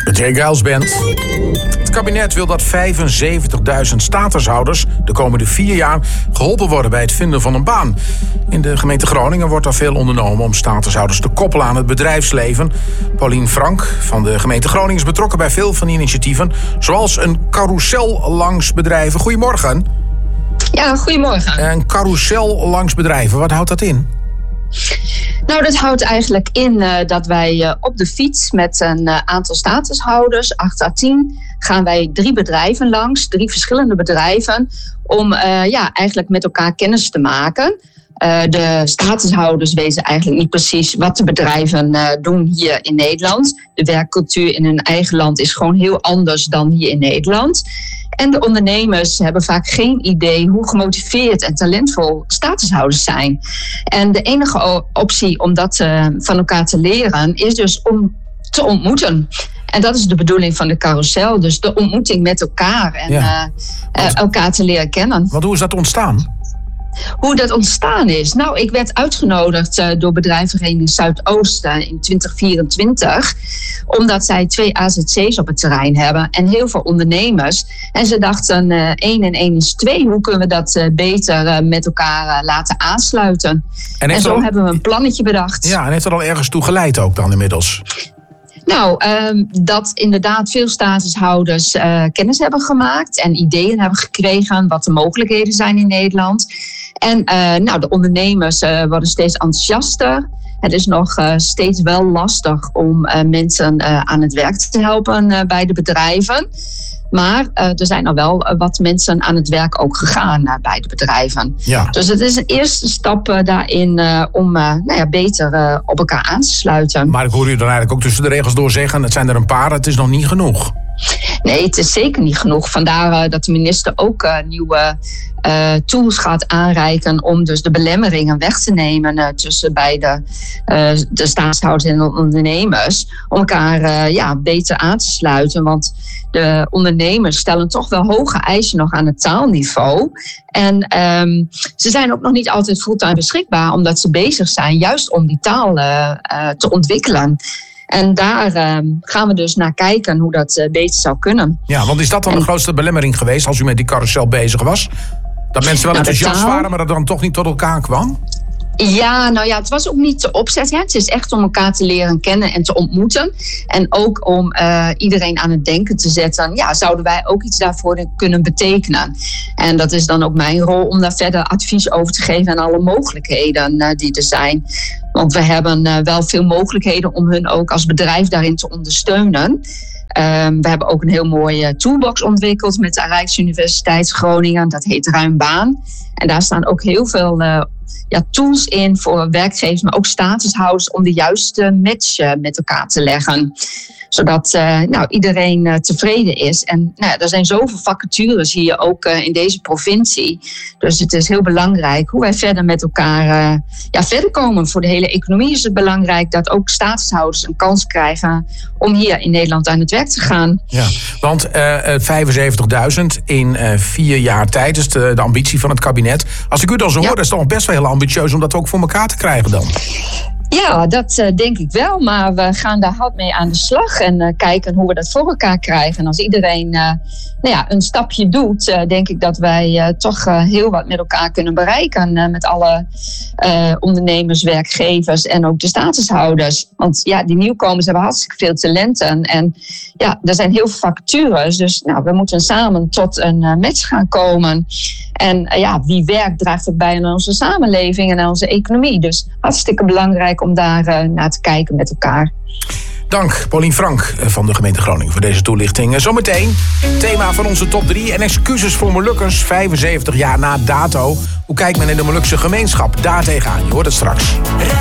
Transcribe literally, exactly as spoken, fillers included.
De Jay Giles Band. Het kabinet wil dat vijfenzeventigduizend statushouders de komende vier jaar geholpen worden bij het vinden van een baan. In de gemeente Groningen wordt er veel ondernomen om statushouders te koppelen aan het bedrijfsleven. Paulien Frank van de gemeente Groningen is betrokken bij veel van die initiatieven, zoals een carousel langs bedrijven. Goedemorgen. Ja, goedemorgen. Een carousel langs bedrijven, wat houdt dat in? Nou, dat houdt eigenlijk in uh, dat wij uh, op de fiets met een uh, aantal statushouders, acht à tien, gaan wij drie bedrijven langs, drie verschillende bedrijven, om uh, ja, eigenlijk met elkaar kennis te maken. Uh, de statushouders weten eigenlijk niet precies wat de bedrijven uh, doen hier in Nederland. De werkcultuur in hun eigen land is gewoon heel anders dan hier in Nederland. En de ondernemers hebben vaak geen idee hoe gemotiveerd en talentvol statushouders zijn. En de enige optie om dat uh, van elkaar te leren is dus om te ontmoeten. En dat is de bedoeling van de carousel. Dus de ontmoeting met elkaar en ja. uh, uh, elkaar te leren kennen. Want hoe is dat ontstaan? Hoe dat ontstaan is? Nou, ik werd uitgenodigd uh, door bedrijfsvereniging Zuidoost uh, in twintig vierentwintig. Omdat zij twee A Z C's op het terrein hebben en heel veel ondernemers. En ze dachten, uh, één en één is twee. Hoe kunnen we dat uh, beter uh, met elkaar uh, laten aansluiten? En, en zo al... hebben we een plannetje bedacht. Ja, en heeft dat al ergens toe geleid ook dan inmiddels? Nou, um, dat inderdaad veel statushouders uh, kennis hebben gemaakt en ideeën hebben gekregen wat de mogelijkheden zijn in Nederland. En uh, nou, de ondernemers uh, worden steeds enthousiaster. Het is nog uh, steeds wel lastig om uh, mensen uh, aan het werk te helpen uh, bij de bedrijven. Maar uh, er zijn al wel uh, wat mensen aan het werk ook gegaan uh, bij de bedrijven. Ja. Dus het is een eerste stap uh, daarin uh, om uh, nou ja, beter uh, op elkaar aan te sluiten. Maar ik hoor u dan eigenlijk ook tussen de regels door zeggen, het zijn er een paar, het is nog niet genoeg. Nee, het is zeker niet genoeg. Vandaar uh, dat de minister ook uh, nieuwe uh, tools gaat aanreiken om dus de belemmeringen weg te nemen uh, tussen beide uh, de staatshouders en de ondernemers. Om elkaar uh, ja, beter aan te sluiten. Want de ondernemers stellen toch wel hoge eisen nog aan het taalniveau. En um, ze zijn ook nog niet altijd fulltime beschikbaar, omdat ze bezig zijn juist om die taal uh, uh, te ontwikkelen. En daar uh, gaan we dus naar kijken hoe dat uh, beter zou kunnen. Ja, want is dat dan en... de grootste belemmering geweest als u met die carousel bezig was? Dat mensen wel nou, enthousiast taal... waren, maar dat dan toch niet tot elkaar kwam? Ja, nou ja, het was ook niet de opzet. Hè. Het is echt om elkaar te leren kennen en te ontmoeten. En ook om uh, iedereen aan het denken te zetten. Ja, zouden wij ook iets daarvoor kunnen betekenen? En dat is dan ook mijn rol om daar verder advies over te geven aan alle mogelijkheden uh, die er zijn. Want we hebben uh, wel veel mogelijkheden om hun ook als bedrijf daarin te ondersteunen. Um, we hebben ook een heel mooie toolbox ontwikkeld met de Rijksuniversiteit Groningen. Dat heet Ruim Baan. En daar staan ook heel veel uh, ja, tools in voor werkgevers, maar ook statushouders om de juiste match uh, met elkaar te leggen. Zodat uh, nou, iedereen uh, tevreden is. En nou ja, er zijn zoveel vacatures hier ook uh, in deze provincie. Dus het is heel belangrijk hoe wij verder met elkaar uh, ja, verder komen. Voor de hele economie is het belangrijk dat ook statushouders een kans krijgen om hier in Nederland aan het werk te gaan. Ja, want uh, vijfenzeventigduizend in uh, vier jaar tijd is de, de ambitie van het kabinet. Als ik u dan zo ja. hoor, dat is toch best wel heel ambitieus om dat ook voor elkaar te krijgen dan. Ja, dat uh, denk ik wel. Maar we gaan daar hard mee aan de slag en uh, kijken hoe we dat voor elkaar krijgen. En als iedereen uh, nou ja, een stapje doet, uh, denk ik dat wij uh, toch uh, heel wat met elkaar kunnen bereiken. Uh, met alle uh, ondernemers, werkgevers en ook de statushouders. Want ja, die nieuwkomers hebben hartstikke veel talenten. En ja, er zijn heel veel vacatures. Dus nou, we moeten samen tot een uh, match gaan komen. En uh, ja, wie werkt draagt ook bij aan onze samenleving en aan onze economie. Dus hartstikke belangrijk om daar uh, naar te kijken met elkaar. Dank, Paulien Frank van de gemeente Groningen voor deze toelichting. Zometeen thema van onze top drie en excuses voor Molukkers, vijfenzeventig jaar na dato. Hoe kijkt men in de Molukse gemeenschap daar tegenaan? Je hoort het straks.